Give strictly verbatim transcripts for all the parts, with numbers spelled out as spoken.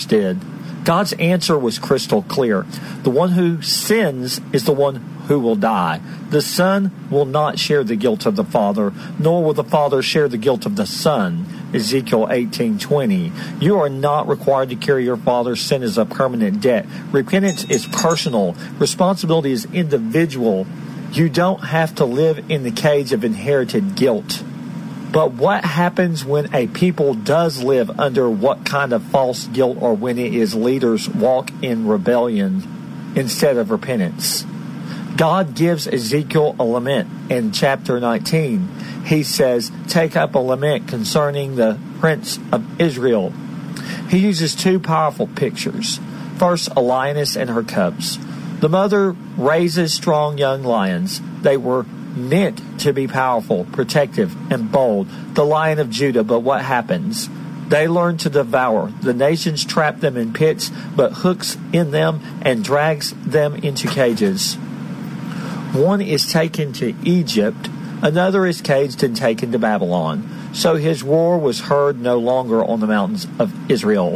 did. God's answer was crystal clear. The one who sins is the one who will die. The Son will not share the guilt of the Father, nor will the Father share the guilt of the Son. Ezekiel eighteen twenty. You are not required to carry your father's sin as a permanent debt. Repentance is personal. Responsibility is individual. You don't have to live in the cage of inherited guilt. But what happens when a people does live under what kind of false guilt, or when it is leaders walk in rebellion instead of repentance? God gives Ezekiel a lament in chapter nineteen. He says, take up a lament concerning the prince of Israel. He uses two powerful pictures. First, a lioness and her cubs. The mother raises strong young lions. They were meant to be powerful, protective, and bold. The Lion of Judah. But what happens? They learn to devour. The nations trap them in pits, but hooks in them and drags them into cages. One is taken to Egypt, another is caged and taken to Babylon. So his roar was heard no longer on the mountains of Israel.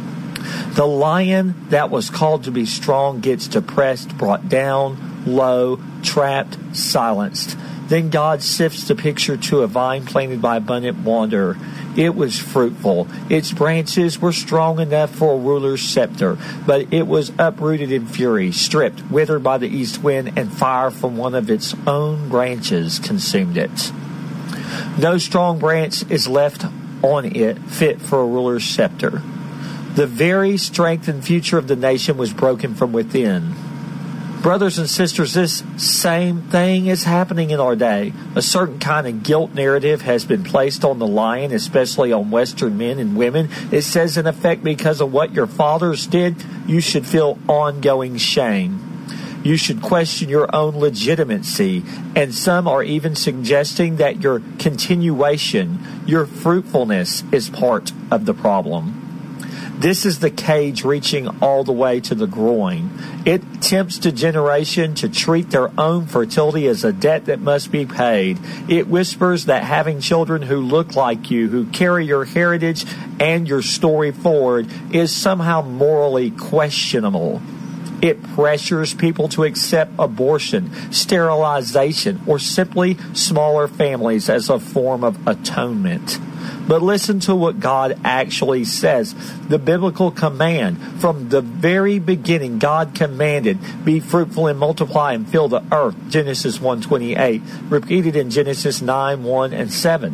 The lion that was called to be strong gets depressed, brought down, low, trapped, silenced. Then God sifts the picture to a vine planted by abundant water. It was fruitful. Its branches were strong enough for a ruler's scepter, but it was uprooted in fury, stripped, withered by the east wind, and fire from one of its own branches consumed it. No strong branch is left on it fit for a ruler's scepter. The very strength and future of the nation was broken from within. Brothers and sisters, this same thing is happening in our day. A certain kind of guilt narrative has been placed on the lion, especially on Western men and women. It says, in effect, because of what your fathers did, you should feel ongoing shame. You should question your own legitimacy. And some are even suggesting that your continuation, your fruitfulness, is part of the problem. This is the cage reaching all the way to the groin. It tempts the generation to treat their own fertility as a debt that must be paid. It whispers that having children who look like you, who carry your heritage and your story forward, is somehow morally questionable. It pressures people to accept abortion, sterilization, or simply smaller families as a form of atonement. But listen to what God actually says. The biblical command from the very beginning, God commanded, be fruitful and multiply and fill the earth. Genesis one twenty-eight, repeated in Genesis nine one and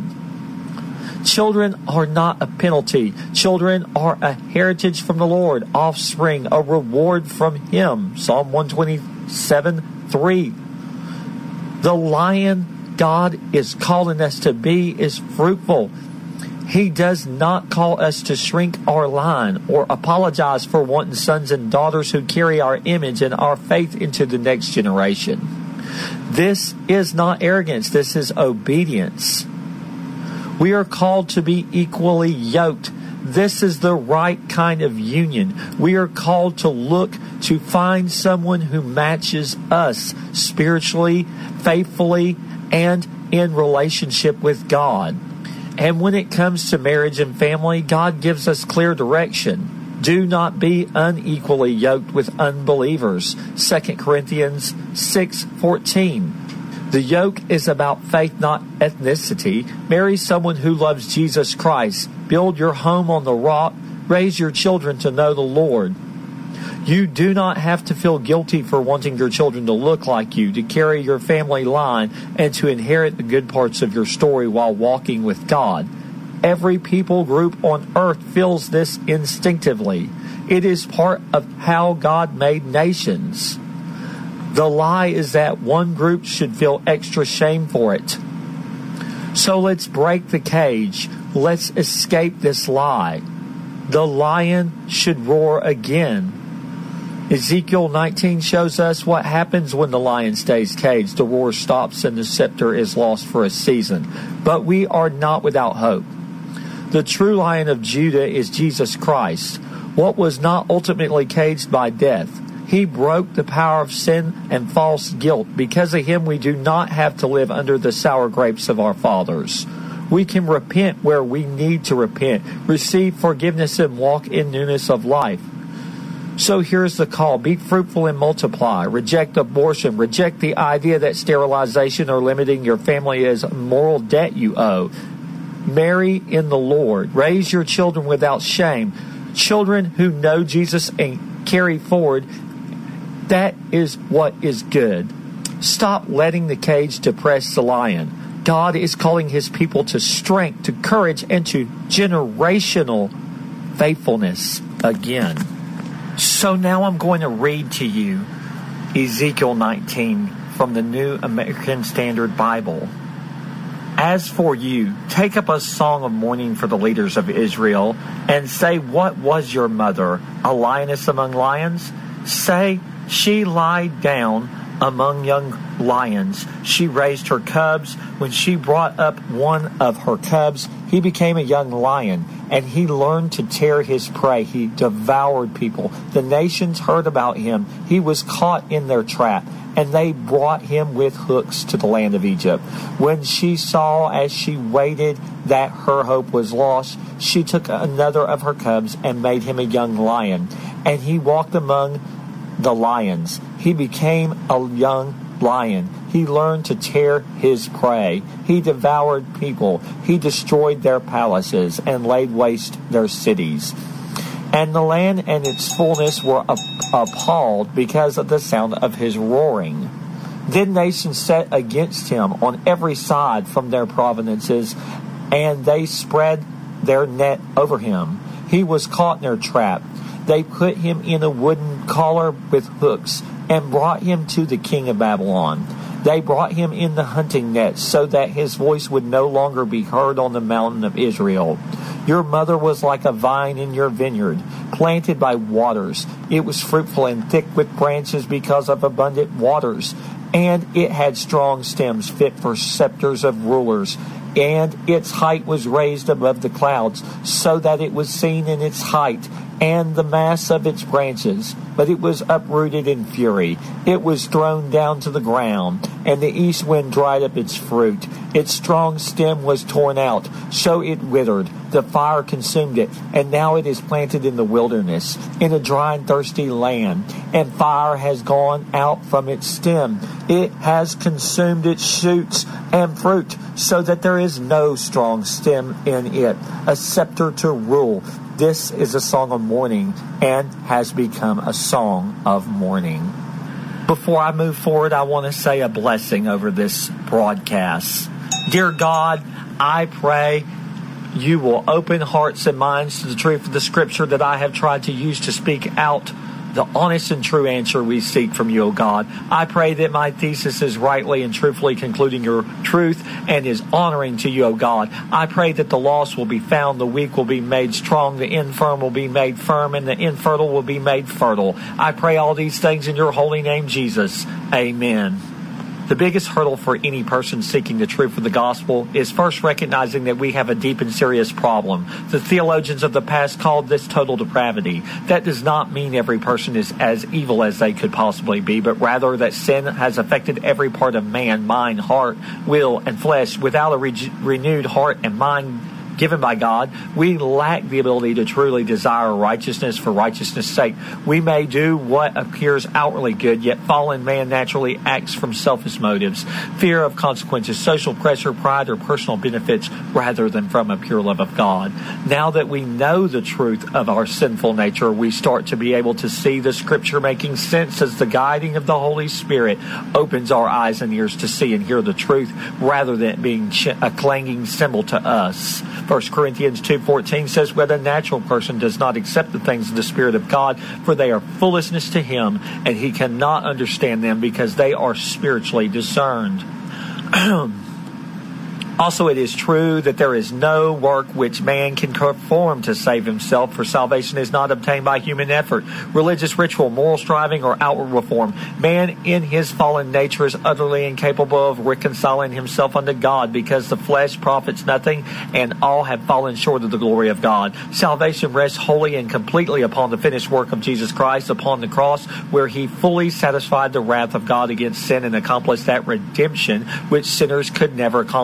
seven. Children are not a penalty. Children are a heritage from the Lord, offspring, a reward from Him. Psalm one twenty-seven three. The lion God is calling us to be is fruitful. He does not call us to shrink our line or apologize for wanting sons and daughters who carry our image and our faith into the next generation. This is not arrogance. This is obedience. We are called to be equally yoked. This is the right kind of union. We are called to look to find someone who matches us spiritually, faithfully, and in relationship with God. And when it comes to marriage and family, God gives us clear direction. Do not be unequally yoked with unbelievers. Second Corinthians six fourteen. The yoke is about faith, not ethnicity. Marry someone who loves Jesus Christ. Build your home on the rock. Raise your children to know the Lord. You do not have to feel guilty for wanting your children to look like you, to carry your family line, and to inherit the good parts of your story while walking with God. Every people group on earth feels this instinctively. It is part of how God made nations. The lie is that one group should feel extra shame for it. So let's break the cage. Let's escape this lie. The lion should roar again. Ezekiel nineteen shows us what happens when the lion stays caged. The roar stops and the scepter is lost for a season. But we are not without hope. The true Lion of Judah is Jesus Christ. What was not ultimately caged by death. He broke the power of sin and false guilt. Because of Him, we do not have to live under the sour grapes of our fathers. We can repent where we need to repent, receive forgiveness, and walk in newness of life. So here's the call. Be fruitful and multiply. Reject abortion. Reject the idea that sterilization or limiting your family is a moral debt you owe. Marry in the Lord. Raise your children without shame. Children who know Jesus and carry forward, that is what is good. Stop letting the cage depress the lion. God is calling His people to strength, to courage, and to generational faithfulness again. So now I'm going to read to you Ezekiel nineteen from the New American Standard Bible. As for you, take up a song of mourning for the leaders of Israel, and say, what was your mother, a lioness among lions? Say, she lied down among young lions. She raised her cubs. When she brought up one of her cubs, he became a young lion, and he learned to tear his prey. He devoured people. The nations heard about him. He was caught in their trap, and they brought him with hooks to the land of Egypt. When she saw, as she waited, that her hope was lost, she took another of her cubs and made him a young lion, and he walked among the lions. He became a young lion. He learned to tear his prey. He devoured people. He destroyed their palaces and laid waste their cities. And the land and its fullness were appalled because of the sound of his roaring. Then nations set against him on every side from their provinces, and they spread their net over him. He was caught in their trap. They put him in a wooden collar with hooks and brought him to the king of Babylon. They brought him in the hunting net so that his voice would no longer be heard on the mountain of Israel. Your mother was like a vine in your vineyard, planted by waters. It was fruitful and thick with branches because of abundant waters, and it had strong stems fit for scepters of rulers. And its height was raised above the clouds, so that it was seen in its height, and the mass of its branches. But it was uprooted in fury. It was thrown down to the ground, and the east wind dried up its fruit. Its strong stem was torn out, so it withered. The fire consumed it, and now it is planted in the wilderness, in a dry and thirsty land, and fire has gone out from its stem. It has consumed its shoots and fruit, so that there is no strong stem in it, a scepter to rule. This is a song of mourning, and has become a song of mourning. Before I move forward, I want to say a blessing over this broadcast. Dear God, I pray you will open hearts and minds to the truth of the Scripture that I have tried to use to speak out the honest and true answer we seek from you, O God. I pray that my thesis is rightly and truthfully concluding your truth and is honoring to you, O God. I pray that the lost will be found, the weak will be made strong, the infirm will be made firm, and the infertile will be made fertile. I pray all these things in your holy name, Jesus. Amen. The biggest hurdle for any person seeking the truth of the gospel is first recognizing that we have a deep and serious problem. The theologians of the past called this total depravity. That does not mean every person is as evil as they could possibly be, but rather that sin has affected every part of man, mind, heart, will, and flesh. Without a re- renewed heart and mind given by God, we lack the ability to truly desire righteousness for righteousness' sake. We may do what appears outwardly good, yet fallen man naturally acts from selfish motives, fear of consequences, social pressure, pride, or personal benefits, rather than from a pure love of God. Now that we know the truth of our sinful nature, we start to be able to see the Scripture making sense as the guiding of the Holy Spirit opens our eyes and ears to see and hear the truth, rather than being a clanging cymbal to us. First Corinthians two fourteen says, "Where the natural person does not accept the things of the Spirit of God, for they are foolishness to him, and he cannot understand them because they are spiritually discerned." Also, it is true that there is no work which man can perform to save himself, for salvation is not obtained by human effort, religious ritual, moral striving, or outward reform. Man in his fallen nature is utterly incapable of reconciling himself unto God, because the flesh profits nothing, and all have fallen short of the glory of God. Salvation rests wholly and completely upon the finished work of Jesus Christ upon the cross, where he fully satisfied the wrath of God against sin and accomplished that redemption which sinners could never accomplish for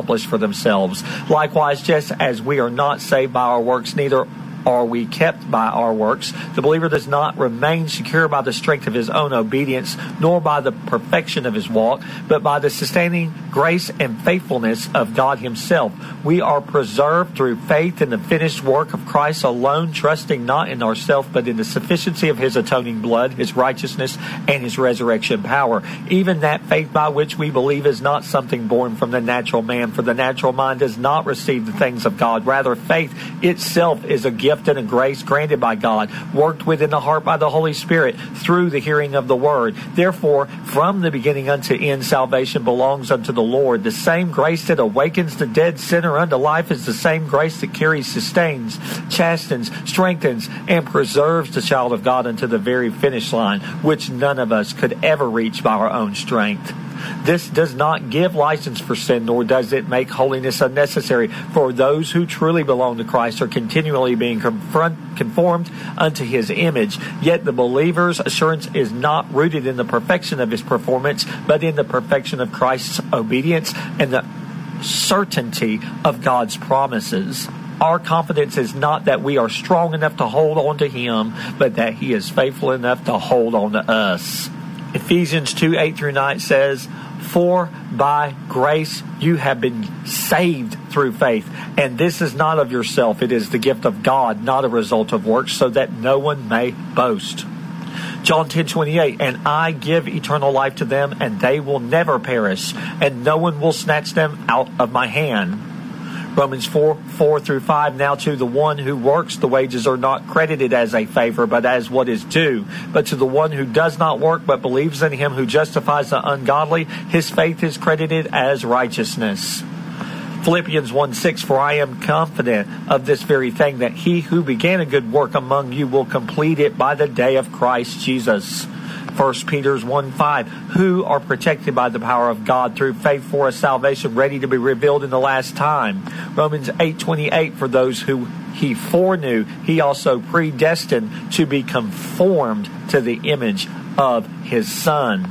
themselves. Likewise, just as we are not saved by our works, neither are we kept by our works. The believer does not remain secure by the strength of his own obedience, nor by the perfection of his walk, but by the sustaining grace and faithfulness of God himself. We are preserved through faith in the finished work of Christ alone, trusting not in ourselves, but in the sufficiency of his atoning blood, his righteousness, and his resurrection power. Even that faith by which we believe is not something born from the natural man, for the natural mind does not receive the things of God. Rather, faith itself is a gift and a grace granted by God, worked within the heart by the Holy Spirit through the hearing of the word. Therefore, from the beginning unto end, salvation belongs unto the Lord. The same grace that awakens the dead sinner unto life is the same grace that carries, sustains, chastens, strengthens, and preserves the child of God unto the very finish line, which none of us could ever reach by our own strength. This does not give license for sin, nor does it make holiness unnecessary. For those who truly belong to Christ are continually being confront, conformed unto his image. Yet the believer's assurance is not rooted in the perfection of his performance, but in the perfection of Christ's obedience and the certainty of God's promises. Our confidence is not that we are strong enough to hold on to him, but that he is faithful enough to hold on to us. Ephesians two, eight through nine says, "For by grace you have been saved through faith, and this is not of yourself, it is the gift of God, not a result of works, so that no one may boast." John ten, twenty-eight, "And I give eternal life to them, and they will never perish, and no one will snatch them out of my hand." Romans four, four through five, "Now to the one who works, the wages are not credited as a favor, but as what is due. But to the one who does not work, but believes in him who justifies the ungodly, his faith is credited as righteousness." Philippians one, six, "For I am confident of this very thing, that he who began a good work among you will complete it by the day of Christ Jesus." First Peter one, five, "Who are protected by the power of God through faith for a salvation ready to be revealed in the last time." Romans eight, twenty-eight, "For those who he foreknew, he also predestined to be conformed to the image of his Son."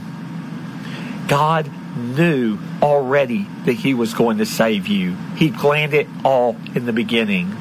God knew already that he was going to save you. He planned it all in the beginning.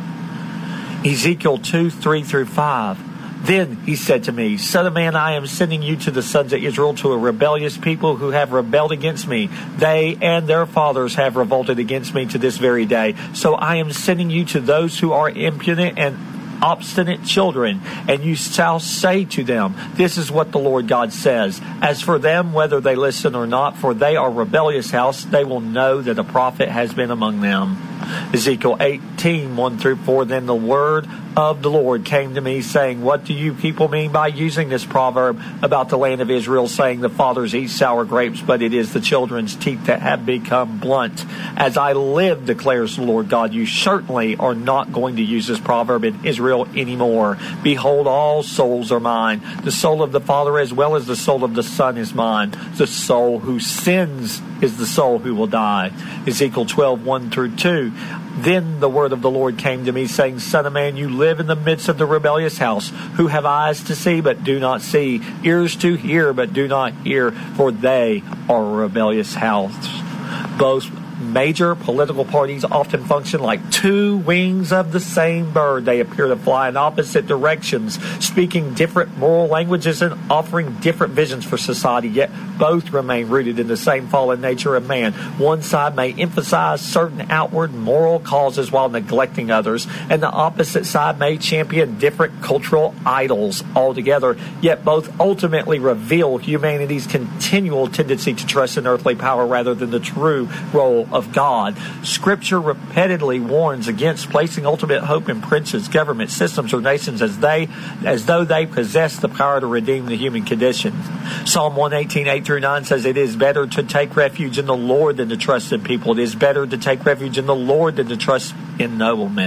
Ezekiel two, three through five, "Then he said to me, Son of man, I am sending you to the sons of Israel, to a rebellious people who have rebelled against me. They and their fathers have revolted against me to this very day. So I am sending you to those who are impudent and obstinate children, and you shall say to them, This is what the Lord God says. As for them, whether they listen or not, for they are rebellious house, they will know that a prophet has been among them." Ezekiel eighteen, one through four, "Then the word of the Lord came to me, saying, What do you people mean by using this proverb about the land of Israel, saying, The fathers eat sour grapes, but it is the children's teeth that have become blunt? As I live, declares the Lord God, you certainly are not going to use this proverb in Israel anymore. Behold, all souls are mine. The soul of the Father as well as the soul of the Son is mine. The soul who sins is the soul who will die." Ezekiel twelve, one through two, "Then the word of the Lord came to me, saying, Son of man, you live in the midst of the rebellious house, who have eyes to see but do not see, ears to hear but do not hear, for they are a rebellious house." Both major political parties often function like two wings of the same bird. They appear to fly in opposite directions, speaking different moral languages and offering different visions for society, yet both remain rooted in the same fallen nature of man. One side may emphasize certain outward moral causes while neglecting others, and the opposite side may champion different cultural idols altogether, yet both ultimately reveal humanity's continual tendency to trust in earthly power rather than the true role of God. Scripture repeatedly warns against placing ultimate hope in princes, governments, systems, or nations as they, as though they possess the power to redeem the human condition. Psalm one eighteen, eight through nine says, "It is better to take refuge in the Lord than to trust in people. It is better to take refuge in the Lord than to trust in noblemen."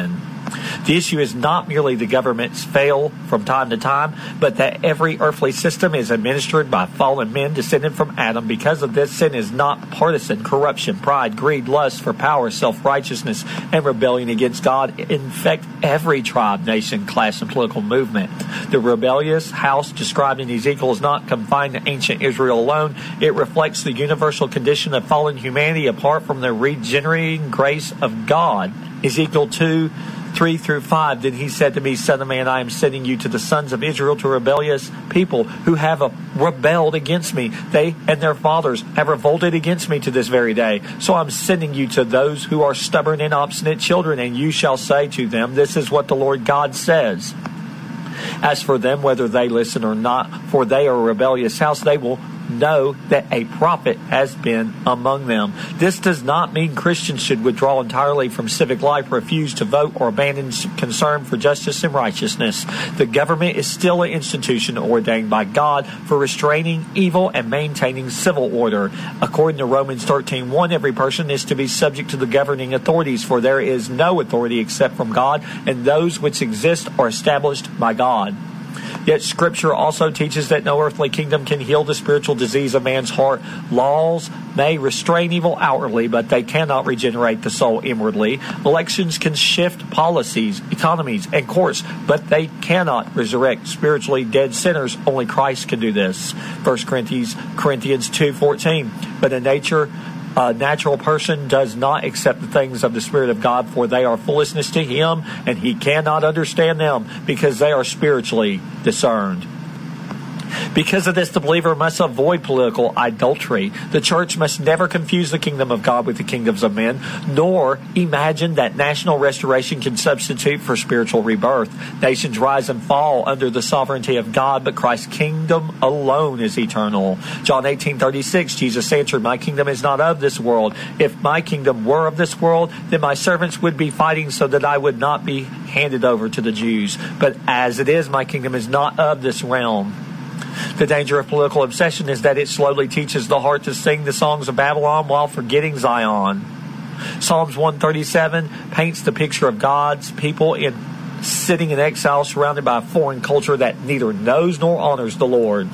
The issue is not merely the governments fail from time to time, but that every earthly system is administered by fallen men descended from Adam. Because of this, sin is not partisan. Corruption, pride, greed, lust for power, self-righteousness, and rebellion against God infect every tribe, nation, class, and political movement. The rebellious house described in Ezekiel is not confined to ancient Israel alone. It reflects the universal condition of fallen humanity apart from the regenerating grace of God. Ezekiel two, three through five, then he said to me, Son of man, I am sending you to the sons of Israel, to rebellious people who have uh, rebelled against me. They and their fathers have revolted against me to this very day. So I'm sending you to those who are stubborn and obstinate children, and you shall say to them, this is what the Lord God says. As for them, whether they listen or not, for they are a rebellious house, they will know that a prophet has been among them. This does not mean Christians should withdraw entirely from civic life, refuse to vote, or abandon concern for justice and righteousness. The government is still an institution ordained by God for restraining evil and maintaining civil order. According to Romans thirteen one, every person is to be subject to the governing authorities, for there is no authority except from God, and those which exist are established by God. Yet Scripture also teaches that no earthly kingdom can heal the spiritual disease of man's heart. Laws may restrain evil outwardly, but they cannot regenerate the soul inwardly. Elections can shift policies, economies, and courts, but they cannot resurrect spiritually dead sinners. Only Christ can do this. First Corinthians two fourteen. But in nature, a natural person does not accept the things of the Spirit of God, for they are foolishness to him, and he cannot understand them, because they are spiritually discerned. Because of this, the believer must avoid political adultery. The church must never confuse the kingdom of God with the kingdoms of men, nor imagine that national restoration can substitute for spiritual rebirth. Nations rise and fall under the sovereignty of God, but Christ's kingdom alone is eternal. John eighteen thirty-six, Jesus answered, my kingdom is not of this world. If my kingdom were of this world, then my servants would be fighting so that I would not be handed over to the Jews. But as it is, my kingdom is not of this realm. The danger of political obsession is that it slowly teaches the heart to sing the songs of Babylon while forgetting Zion. Psalms one thirty-seven paints the picture of God's people in sitting in exile, surrounded by a foreign culture that neither knows nor honors the Lord.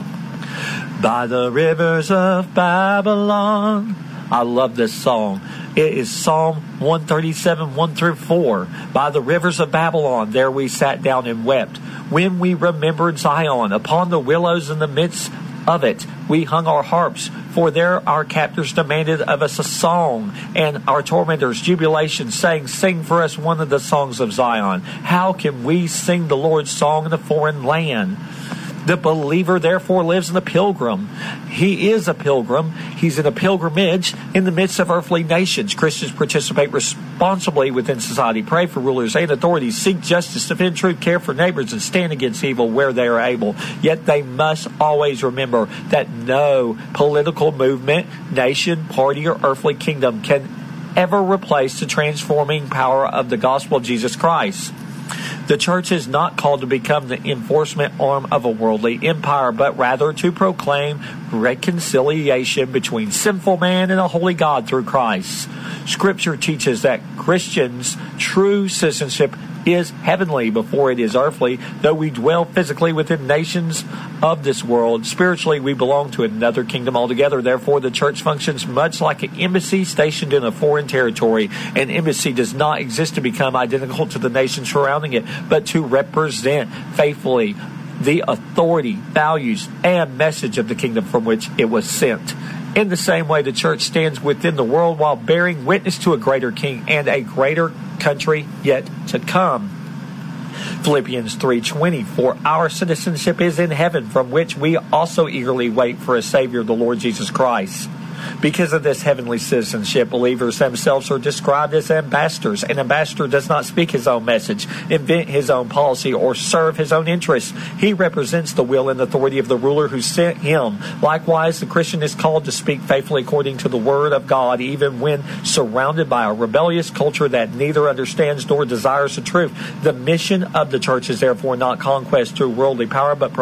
By the rivers of Babylon. I love this song. It is Psalm one thirty-seven, one through four. By the rivers of Babylon, there we sat down and wept. When we remembered Zion, upon the willows in the midst of it, we hung our harps. For there our captors demanded of us a song, and our tormentors jubilation, saying, sing for us one of the songs of Zion. How can we sing the Lord's song in a foreign land? The believer therefore lives in a pilgrim. He is a pilgrim. He's in a pilgrimage in the midst of earthly nations. Christians participate responsibly within society, pray for rulers and authorities, seek justice, defend truth, care for neighbors, and stand against evil where they are able. Yet they must always remember that no political movement, nation, party, or earthly kingdom can ever replace the transforming power of the gospel of Jesus Christ. The church is not called to become the enforcement arm of a worldly empire, but rather to proclaim reconciliation between sinful man and a holy God through Christ. Scripture teaches that Christians' true citizenship is heavenly before it is earthly. Though we dwell physically within nations of this world, spiritually we belong to another kingdom altogether. Therefore, the church functions much like an embassy stationed in a foreign territory. An embassy does not exist to become identical to the nation surrounding it, but to represent faithfully the authority, values, and message of the kingdom from which it was sent. In the same way, the church stands within the world while bearing witness to a greater king and a greater country yet to come. Philippians three twenty, for our citizenship is in heaven, from which we also eagerly wait for a Savior, the Lord Jesus Christ. Because of this heavenly citizenship, believers themselves are described as ambassadors. An ambassador does not speak his own message, invent his own policy, or serve his own interests. He represents the will and authority of the ruler who sent him. Likewise, the Christian is called to speak faithfully according to the word of God, even when surrounded by a rebellious culture that neither understands nor desires the truth. The mission of the church is therefore not conquest through worldly power, but pro-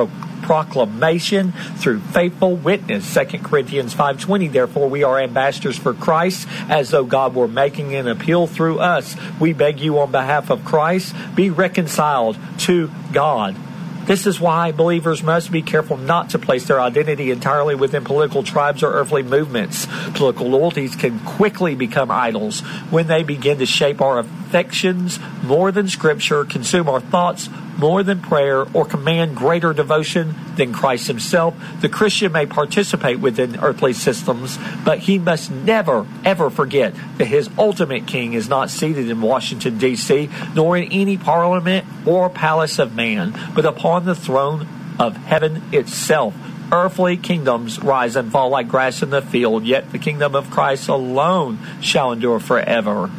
proclamation through faithful witness. Second Corinthians five twenty, therefore we are ambassadors for Christ, as though God were making an appeal through us. We beg you on behalf of Christ, be reconciled to God. This is why believers must be careful not to place their identity entirely within political tribes or earthly movements. Political loyalties can quickly become idols when they begin to shape our affections more than Scripture, consume our thoughts more than prayer, or command greater devotion than Christ himself. The Christian may participate within earthly systems, but he must never, ever forget that his ultimate king is not seated in Washington, D C, nor in any parliament or palace of man, but upon the throne of heaven itself. Earthly kingdoms rise and fall like grass in the field, yet the kingdom of Christ alone shall endure forever.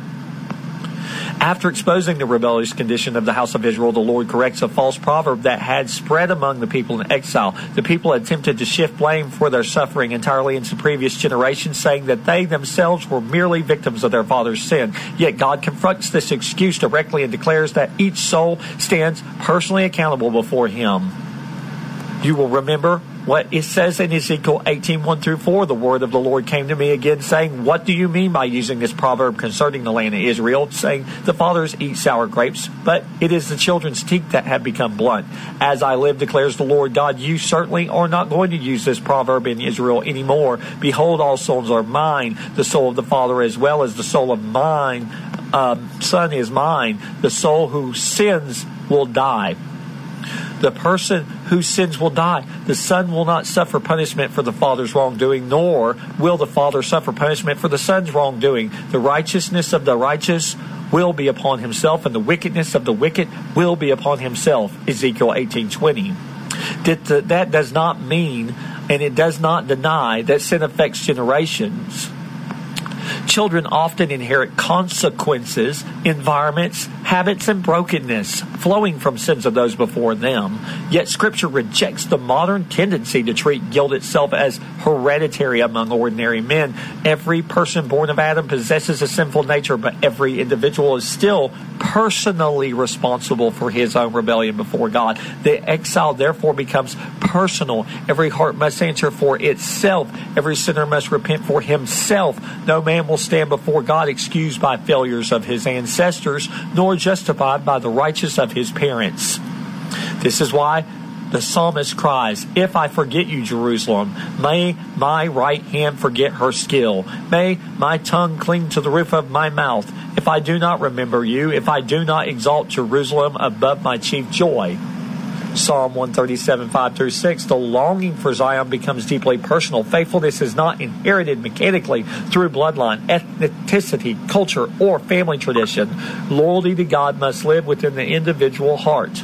After exposing the rebellious condition of the house of Israel, the Lord corrects a false proverb that had spread among the people in exile. The people attempted to shift blame for their suffering entirely into previous generations, saying that they themselves were merely victims of their father's sin. Yet God confronts this excuse directly and declares that each soul stands personally accountable before him. You will remember what it says in Ezekiel eighteen, one through four. The word of the Lord came to me again, saying, what do you mean by using this proverb concerning the land of Israel, saying, the fathers eat sour grapes, but it is the children's teeth that have become blunt. As I live, declares the Lord God, you certainly are not going to use this proverb in Israel anymore. Behold, all souls are mine, the soul of the Father as well as the soul of mine, um, son is mine. The soul who sins will die. The person whose sins will die. The son will not suffer punishment for the father's wrongdoing, nor will the father suffer punishment for the son's wrongdoing. The righteousness of the righteous will be upon himself, and the wickedness of the wicked will be upon himself. Ezekiel eighteen twenty. That does not mean, and it does not deny, that sin affects generations. Children often inherit consequences, environments, habits, and brokenness flowing from sins of those before them. Yet Scripture rejects the modern tendency to treat guilt itself as hereditary among ordinary men. Every person born of Adam possesses a sinful nature, but every individual is still personally responsible for his own rebellion before God. The exile therefore becomes personal. Every heart must answer for itself. Every sinner must repent for himself. No man will stand before God excused by failures of his ancestors, nor justified by the righteous of his parents. This is why the psalmist cries, if I forget you, Jerusalem, may my right hand forget her skill. May my tongue cling to the roof of my mouth. If I do not remember you, if I do not exalt Jerusalem above my chief joy. Psalm one thirty-seven, five through six, the longing for Zion becomes deeply personal. Faithfulness is not inherited mechanically through bloodline, ethnicity, culture, or family tradition. Loyalty to God must live within the individual heart.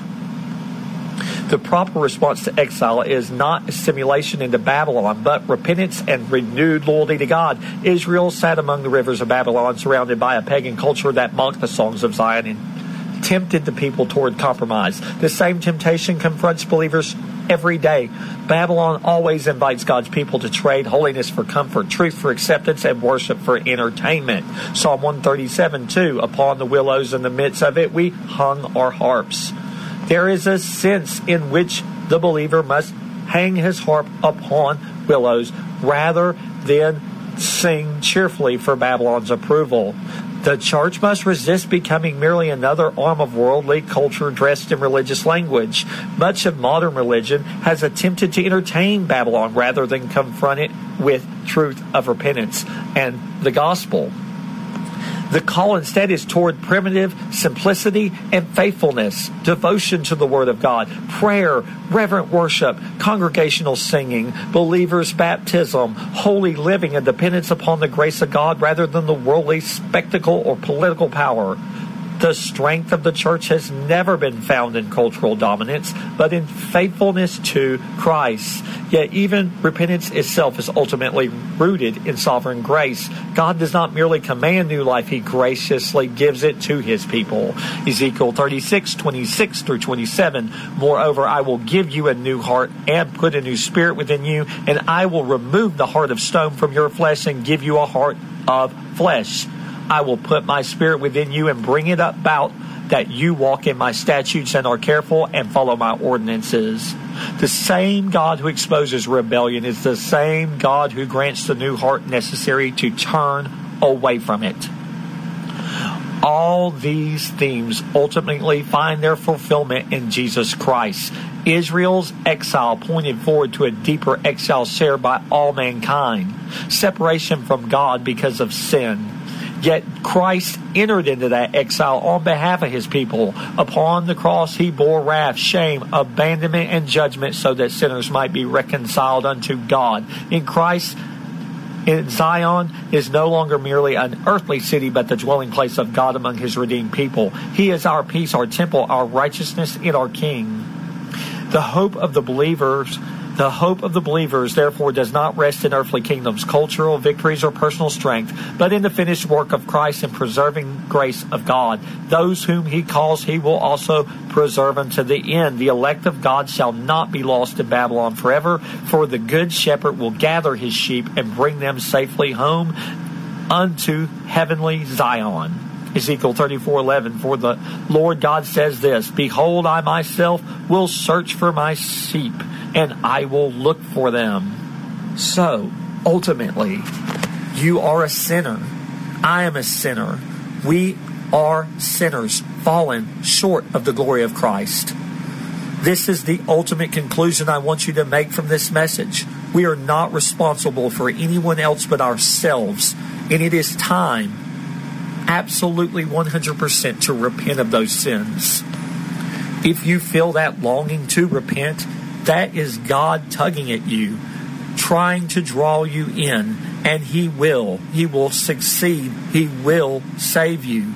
The proper response to exile is not assimilation into Babylon, but repentance and renewed loyalty to God. Israel sat among the rivers of Babylon, surrounded by a pagan culture that mocked the songs of Zion and tempted the people toward compromise. The same temptation confronts believers every day. Babylon always invites God's people to trade holiness for comfort, truth for acceptance, and worship for entertainment. Psalm one thirty-seven, two, upon the willows in the midst of it we hung our harps. There is a sense in which the believer must hang his harp upon willows rather than sing cheerfully for Babylon's approval. The church must resist becoming merely another arm of worldly culture dressed in religious language. Much of modern religion has attempted to entertain Babylon rather than confront it with truth of repentance and the gospel. The call instead is toward primitive simplicity and faithfulness, devotion to the Word of God, prayer, reverent worship, congregational singing, believers' baptism, holy living, and dependence upon the grace of God rather than the worldly spectacle or political power. The strength of the church has never been found in cultural dominance, but in faithfulness to Christ. Yet even repentance itself is ultimately rooted in sovereign grace. God does not merely command new life, He graciously gives it to His people. Ezekiel thirty-six, twenty-six through twenty-seven, moreover, I will give you a new heart and put a new spirit within you, and I will remove the heart of stone from your flesh and give you a heart of flesh. I will put my spirit within you and bring it about that you walk in my statutes and are careful and follow my ordinances. The same God who exposes rebellion is the same God who grants the new heart necessary to turn away from it. All these themes ultimately find their fulfillment in Jesus Christ. Israel's exile pointed forward to a deeper exile shared by all mankind, separation from God because of sin. Yet Christ entered into that exile on behalf of his people. Upon the cross he bore wrath, shame, abandonment, and judgment so that sinners might be reconciled unto God. In Christ, in Zion is no longer merely an earthly city, but the dwelling place of God among his redeemed people. He is our peace, our temple, our righteousness, and our King. The hope of the believers, the hope of the believers, therefore, does not rest in earthly kingdoms, cultural victories, or personal strength, but in the finished work of Christ and preserving grace of God. Those whom he calls, he will also preserve unto the end. The elect of God shall not be lost in Babylon forever, for the good shepherd will gather his sheep and bring them safely home unto heavenly Zion. Ezekiel thirty-four eleven, for the Lord God says this, Behold, I myself will search for my sheep, and I will look for them. So, ultimately, you are a sinner. I am a sinner. We are sinners, fallen short of the glory of Christ. This is the ultimate conclusion I want you to make from this message. We are not responsible for anyone else but ourselves, and it is time, absolutely one hundred percent, to repent of those sins. If you feel that longing to repent, that is God tugging at you, trying to draw you in, and he will. He will succeed. He will save you.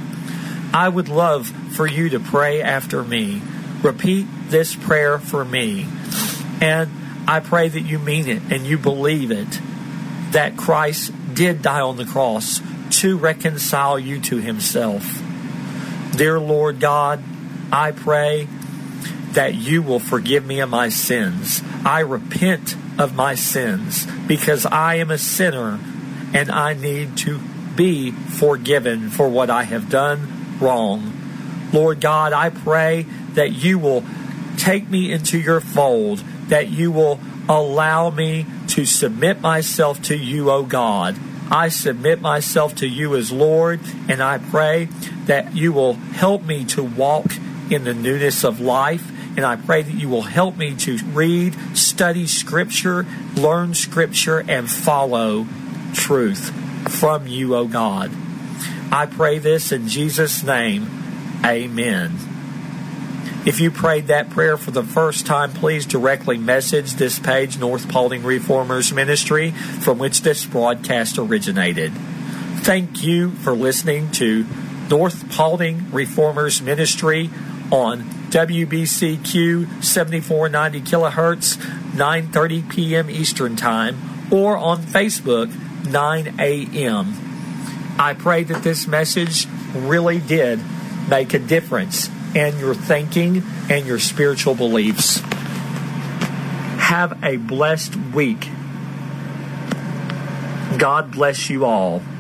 I would love for you to pray after me. Repeat this prayer for me. And I pray that you mean it and you believe it, that Christ did die on the cross to reconcile you to himself. Dear Lord God, I pray that you will forgive me of my sins. I repent of my sins because I am a sinner and I need to be forgiven for what I have done wrong. Lord God, I pray that you will take me into your fold, that you will allow me to submit myself to you, O God. I submit myself to you as Lord, and I pray that you will help me to walk in the newness of life, and I pray that you will help me to read, study Scripture, learn Scripture, and follow truth from you, O God. I pray this in Jesus' name. Amen. If you prayed that prayer for the first time, please directly message this page, North Paulding Reformers Ministry, from which this broadcast originated. Thank you for listening to North Paulding Reformers Ministry on W B C Q seventy-four ninety kilohertz, nine thirty p.m. Eastern Time, or on Facebook, nine a.m. I pray that this message really did make a difference in your thinking and your spiritual beliefs. Have a blessed week. God bless you all.